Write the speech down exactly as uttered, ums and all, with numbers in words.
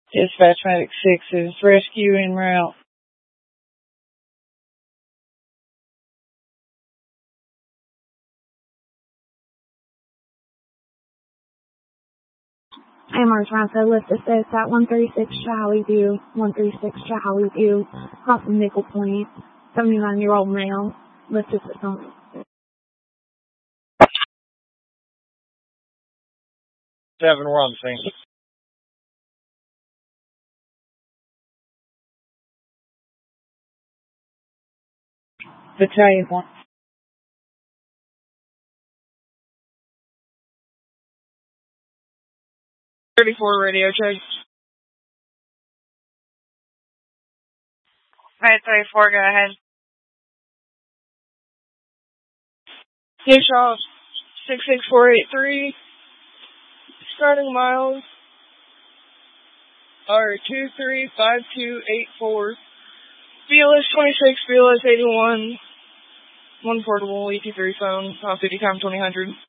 Dispatch Medic six is rescue en route. Amherst Rapido, lift assist at one thirty-six Charlie View, one thirty-six Charlie View, crossing Nickel Point, seventy-nine-year-old male, lift assistance. Seven, we're on the scene. Battalion one. thirty-four radio check. Alright, thirty-four, go ahead. Dishoff six six four eight three. Starting miles are two three five two eight four. B L S twenty-six, B L S eighty-one. One portable E T three phone, off duty time twenty hundred.